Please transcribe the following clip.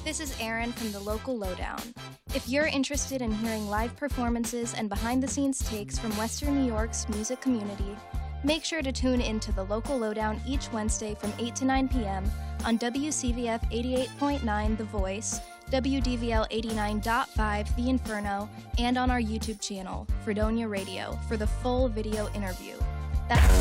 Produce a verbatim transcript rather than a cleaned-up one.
This is Erin from the Local Lowdown. If you're interested in hearing live performances and behind-the-scenes takes from Western New York's music community, make sure to tune in to the Local Lowdown each Wednesday from eight to nine p.m. on W C V F eighty-eight point nine The Voice, W D V L eighty-nine point five The Inferno, and on our YouTube channel, Fredonia Radio, for the full video interview. That's